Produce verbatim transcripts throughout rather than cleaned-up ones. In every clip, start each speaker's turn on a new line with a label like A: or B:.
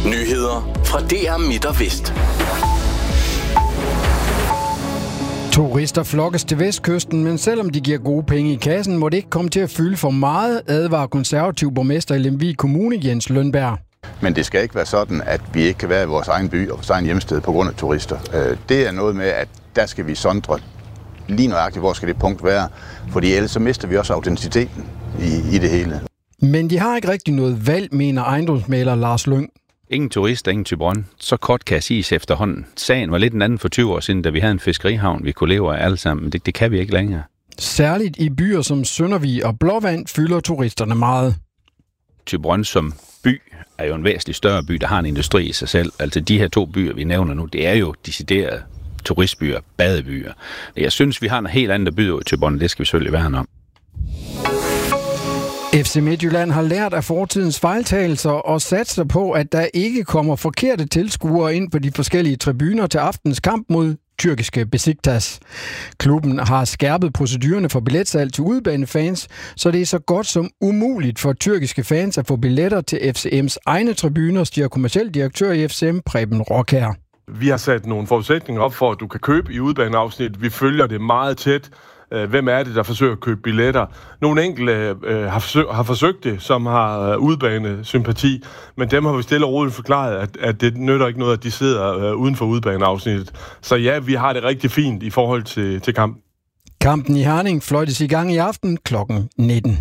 A: Nyheder fra D R Midt og Vest.
B: Turister flokkes til vestkysten, men selvom de giver gode penge i kassen, må det ikke komme til at fylde for meget, advarer konservativ borgmester i Lemvig Kommune, Jens Lønberg.
C: Men det skal ikke være sådan, at vi ikke kan være i vores egen by og vores egen hjemsted på grund af turister. Det er noget med, at der skal vi sondre lige nøjagtigt, hvor skal det punkt være, fordi ellers så mister vi også autenticiteten i, i det hele.
B: Men de har ikke rigtig noget valg, mener ejendomsmægler Lars Lyng.
D: Ingen turister, ingen Thyborøn. Så kort kan siges efterhånden. Sagen var lidt en anden for tyve år siden, da vi havde en fiskerihavn, vi kunne leve af alle sammen, men det, det kan vi ikke længere.
B: Særligt i byer som Søndervig og Blåvand fylder turisterne meget.
D: Thyborøn som by er jo en væsentlig større by, der har en industri i sig selv. Altså de her to byer, vi nævner nu, det er jo deciderede turistbyer, badebyer. Jeg synes, vi har en helt anden by i Thyborøn, det skal vi selvfølgelig værne om.
B: F C Midtjylland har lært af fortidens fejltagelser og satser på, at der ikke kommer forkerte tilskuere ind på de forskellige tribuner til aftens kamp mod tyrkiske Besiktas. Klubben har skærpet procedurerne for billetsalg til udebanefans, så det er så godt som umuligt for tyrkiske fans at få billetter til F C M's egne tribuner, siger kommerciel direktør i F C M, Preben Rockær.
E: Vi har sat nogle forudsætninger op for, at du kan købe i udebaneafsnit. Vi følger det meget tæt. Hvem er det, der forsøger at købe billetter? Nogle enkelte øh, har, forsøg, har forsøgt det, som har udebane-sympati, men dem har vi stille og roligt forklaret, at, at det nytter ikke noget, at de sidder øh, uden for udebaneafsnittet. Så ja, vi har det rigtig fint i forhold til, til kampen.
B: Kampen i Herning fløjtes i gang i aften klokken nitten.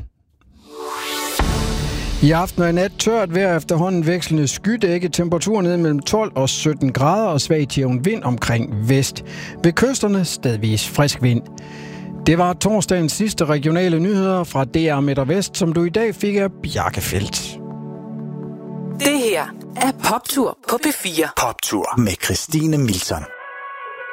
B: I aften og i nat tørt vejr, efterhånden vekslende skydække, temperaturer ned mellem tolv og sytten grader og svag til jævn vind omkring vest. Ved kysterne stedvis frisk vind. Det var torsdagens sidste regionale nyheder fra D R Midt og Vest, som du i dag fik af Bjarke Feldt.
F: Det her er Poptur på P fire.
A: Poptur med Christine Milton.